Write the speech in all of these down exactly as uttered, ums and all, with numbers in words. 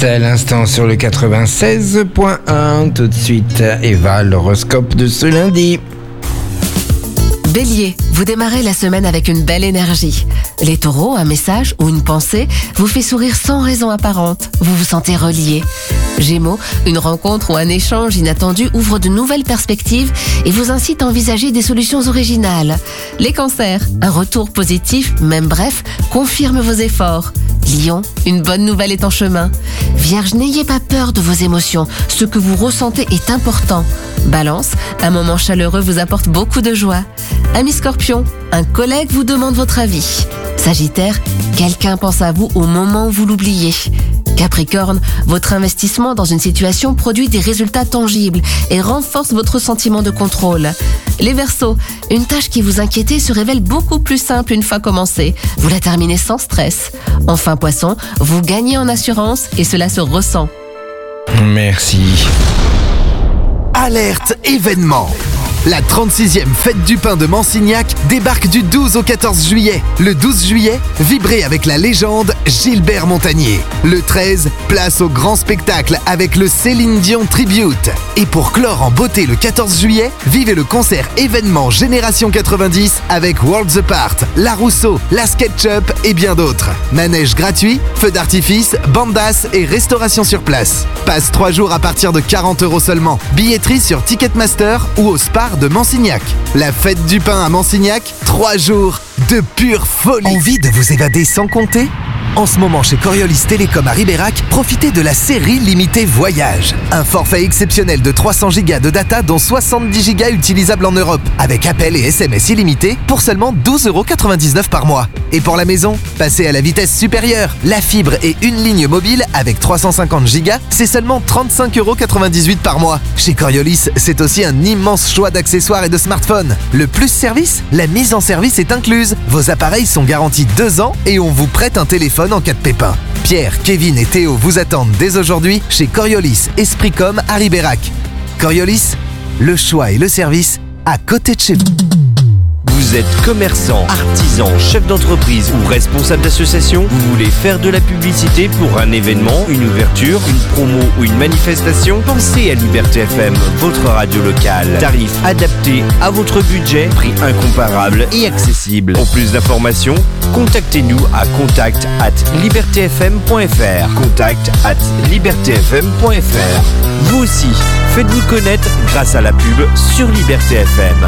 à l'instant sur le quatre-vingt-seize point un. Tout de suite, Eva, l'horoscope de ce lundi. Bélier, vous démarrez la semaine avec une belle énergie. Les taureaux, un message ou une pensée vous fait sourire sans raison apparente. Vous vous sentez relié. Gémeaux, une rencontre ou un échange inattendu ouvre de nouvelles perspectives et vous incite à envisager des solutions originales. Les cancers, un retour positif, même bref, confirme vos efforts. Lion, une bonne nouvelle est en chemin. Vierge, n'ayez pas peur de vos émotions. Ce que vous ressentez est important. Balance, un moment chaleureux vous apporte beaucoup de joie. Ami Scorpion, un collègue vous demande votre avis. Sagittaire, quelqu'un pense à vous au moment où vous l'oubliez. Capricorne, votre investissement dans une situation produit des résultats tangibles et renforce votre sentiment de contrôle. Les Verseaux, une tâche qui vous inquiétait se révèle beaucoup plus simple une fois commencée. Vous la terminez sans stress. Enfin Poisson, vous gagnez en assurance et cela se ressent. Merci. Alerte événement. La trente-sixième Fête du Pain de Mansignac débarque du douze au quatorze juillet. Le douze juillet, vibrez avec la légende Gilbert Montagnier. Le treize, place au grand spectacle avec le Céline Dion Tribute. Et pour clore en beauté le quatorze juillet, vivez le concert événement Génération quatre-vingt-dix avec Worlds Apart, La Rousseau, La SketchUp et bien d'autres. Manège gratuit, feux d'artifice, bandas et restauration sur place. Passe trois jours à partir de quarante euros seulement. Billetterie sur Ticketmaster ou au Spar de Mansignac. La Fête du Pain à Mansignac, trois jours de pure folie. Envie de vous évader sans compter ? En ce moment, chez Coriolis Télécom à Ribérac, profitez de la série limitée Voyage. Un forfait exceptionnel de trois cents gigas de data, dont soixante-dix gigas utilisables en Europe, avec appels et S M S illimités pour seulement douze euros quatre-vingt-dix-neuf par mois. Et pour la maison, passez à la vitesse supérieure. La fibre et une ligne mobile avec trois cent cinquante gigas, c'est seulement trente-cinq euros quatre-vingt-dix-huit par mois. Chez Coriolis, c'est aussi un immense choix d'accessoires et de smartphones. Le plus service, la mise en service est incluse. Vos appareils sont garantis deux ans et on vous prête un téléphone en cas de pépin. Pierre, Kevin et Théo vous attendent dès aujourd'hui chez Coriolis Espricom à Ribérac. Coriolis, le choix et le service à côté de chez vous. Vous êtes commerçant, artisan, chef d'entreprise ou responsable d'association, vous voulez faire de la publicité pour un événement, une ouverture, une promo ou une manifestation? Pensez à Liberté F M, votre radio locale. Tarif adapté à votre budget, prix incomparable et accessible. Pour plus d'informations, contactez-nous à contact arobase liberté f m point f r. contact arobase liberté f m point f r. Vous aussi, faites-vous connaître grâce à la pub sur Liberté F M.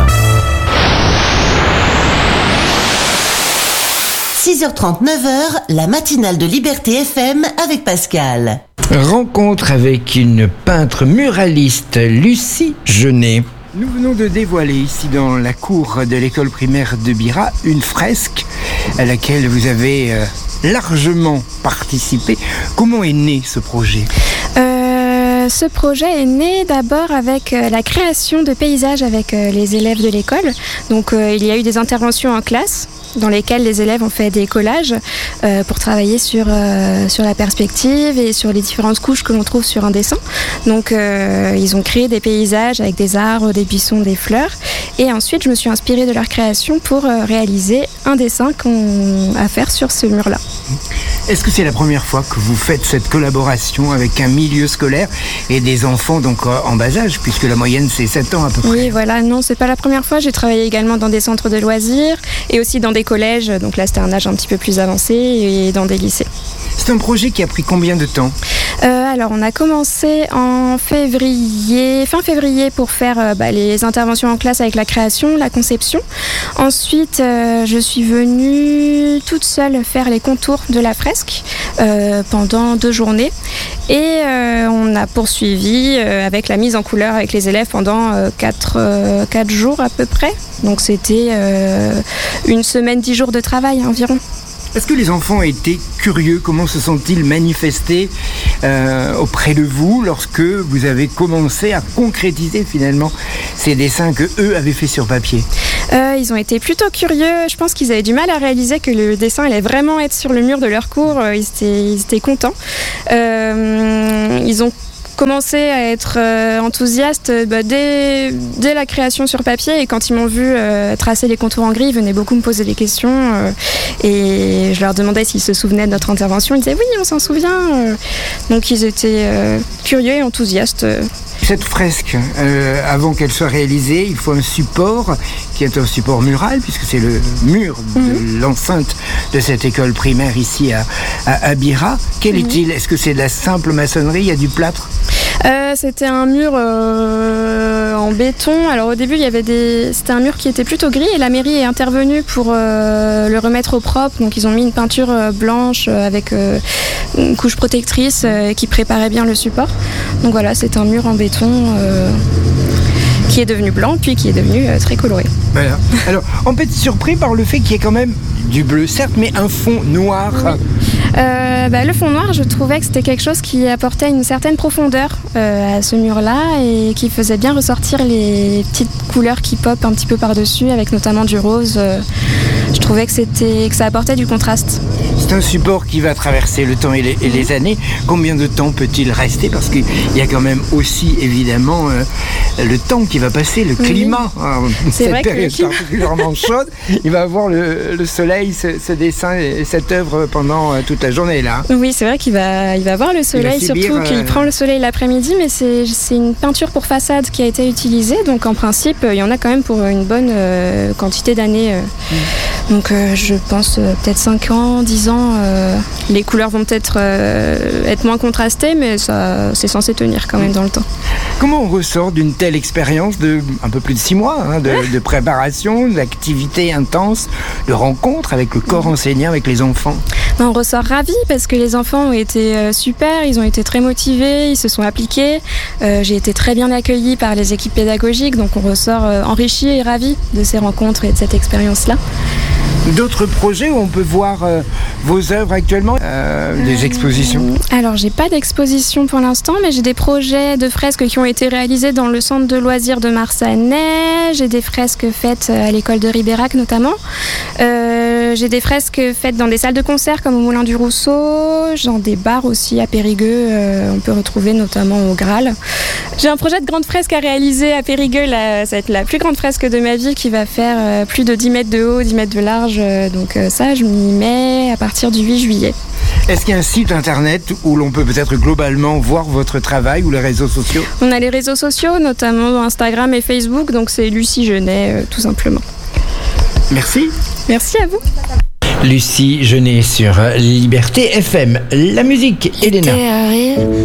six heures trente, neuf heures, la matinale de Liberté F M avec Pascal. Rencontre avec une peintre muraliste, Lucie Jeunet. Nous venons de dévoiler ici dans la cour de l'école primaire de Bira une fresque à laquelle vous avez euh, largement participé. Comment est né ce projet ? Euh, ce projet est né d'abord avec euh, la création de paysages avec euh, les élèves de l'école. Donc euh, il y a eu des interventions en classe dans lesquelles les élèves ont fait des collages euh, pour travailler sur, euh, sur la perspective et sur les différentes couches que l'on trouve sur un dessin. Donc euh, ils ont créé des paysages avec des arbres, des buissons, des fleurs. Et ensuite, je me suis inspirée de leur création pour euh, réaliser un dessin qu'on a à faire sur ce mur-là. Est-ce que c'est la première fois que vous faites cette collaboration avec un milieu scolaire et des enfants donc en bas âge, puisque la moyenne c'est sept ans à peu près? Oui, voilà, non, c'est pas la première fois. J'ai travaillé également dans des centres de loisirs et aussi dans des collèges. Donc là, c'était un âge un petit peu plus avancé et dans des lycées. C'est un projet qui a pris combien de temps ? euh, Alors, on a commencé en février, fin février pour faire euh, bah, les interventions en classe avec la création, la conception. Ensuite, euh, je suis venue toute seule faire les contours de la fresque euh, pendant deux journées. Et euh, on a poursuivi euh, avec la mise en couleur avec les élèves pendant euh, quatre, euh, quatre jours à peu près. Donc c'était euh, une semaine, dix jours de travail environ. Est-ce que les enfants étaient curieux? Comment se sont-ils manifestés euh, auprès de vous lorsque vous avez commencé à concrétiser finalement ces dessins que eux avaient fait sur papier? euh, Ils ont été plutôt curieux. Je pense qu'ils avaient du mal à réaliser que le dessin allait vraiment être sur le mur de leur cours. Ils étaient, ils étaient contents. Euh, ils ont commencé à être euh, enthousiaste bah, dès, dès la création sur papier, et quand ils m'ont vu euh, tracer les contours en gris, ils venaient beaucoup me poser des questions euh, et je leur demandais s'ils se souvenaient de notre intervention. Ils disaient oui, on s'en souvient. Euh, donc ils étaient euh, curieux et enthousiastes. Euh. Cette fresque, euh, avant qu'elle soit réalisée, il faut un support qui est un support mural, puisque c'est le mur de mmh. l'enceinte de cette école primaire ici à, à, à Bira. Quel mmh. est-il? Est-ce que c'est de la simple maçonnerie? Il y a du plâtre? Euh, c'était un mur euh, en béton. Alors au début, il y avait des... c'était un mur qui était plutôt gris et la mairie est intervenue pour euh, le remettre au propre. Donc ils ont mis une peinture euh, blanche euh, avec euh, une couche protectrice euh, qui préparait bien le support. Donc voilà, c'est un mur en béton euh, qui est devenu blanc puis qui est devenu euh, très coloré. Voilà. Alors on peut être surpris par le fait qu'il y ait quand même du bleu, certes, mais un fond noir. Oui. Euh, bah, le fond noir, je trouvais que c'était quelque chose qui apportait une certaine profondeur euh, à ce mur-là et qui faisait bien ressortir les petites couleurs qui pop un petit peu par-dessus, avec notamment du rose. Euh, je trouvais que, c'était, que ça apportait du contraste. C'est un support qui va traverser le temps et les, et les années. Combien de temps peut-il rester? Parce qu'il y a quand même aussi, évidemment, euh, le temps qui va passer, le climat. Oui. Alors, c'est cette vrai période que le particulièrement chaude, il va avoir le, le soleil, ce, ce dessin et cette œuvre pendant euh, toute la journée, là. Oui, c'est vrai qu'il va, il va avoir le soleil, subir, surtout qu'il euh... prend le soleil l'après-midi, mais c'est, c'est une peinture pour façade qui a été utilisée. Donc, en principe, il y en a quand même pour une bonne euh, quantité d'années. Euh. Mm. Donc, euh, je pense euh, peut-être cinq ans, dix ans. Euh, les couleurs vont peut-être euh, être moins contrastées, mais ça, c'est censé tenir quand même dans le temps. Comment on ressort d'une telle expérience de un peu plus de six mois hein, de, de préparation, d'activité intense, de rencontre avec le corps enseignant, avec les enfants? On ressort ravis parce que les enfants ont été euh, super, ils ont été très motivés, ils se sont appliqués. Euh, j'ai été très bien accueillie par les équipes pédagogiques, donc on ressort euh, enrichi et ravis de ces rencontres et de cette expérience-là. D'autres projets où on peut voir euh, vos œuvres actuellement, euh, des euh, expositions? Alors, j'ai pas d'exposition pour l'instant, mais j'ai des projets de fresques qui ont été réalisés dans le centre de loisirs de Marsanais. J'ai des fresques faites à l'école de Ribérac notamment. Euh, j'ai des fresques faites dans des salles de concert comme au Moulin du Rousseau, dans des bars aussi à Périgueux. Euh, on peut retrouver notamment au Graal. J'ai un projet de grande fresque à réaliser à Périgueux. Là, ça va être la plus grande fresque de ma vie qui va faire euh, plus de dix mètres de haut, dix mètres de large. Donc ça, je m'y mets à partir du huit juillet. Est-ce qu'il y a un site internet où l'on peut peut-être globalement voir votre travail ou les réseaux sociaux? On a les réseaux sociaux, notamment Instagram et Facebook, donc c'est Lucie Genet, euh, tout simplement. Merci. Merci à vous. Lucie Genet sur Liberté F M. La musique, Elena.